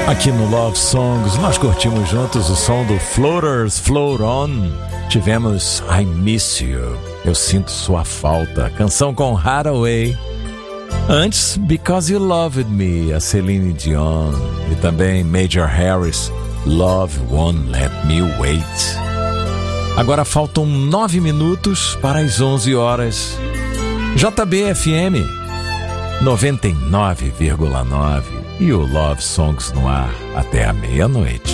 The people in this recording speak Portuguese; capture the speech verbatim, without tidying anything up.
Aqui no Love Songs, nós curtimos juntos o som do Floaters, Float On. Tivemos I Miss You, Eu Sinto Sua Falta, canção com Hathaway. Antes, Because You Loved Me, a Celine Dion. E também Major Harris, Love Won't Let Me Wait. Agora faltam nove minutos para as onze horas. J B F M noventa e nove vírgula nove e o Love Songs no ar até a meia-noite.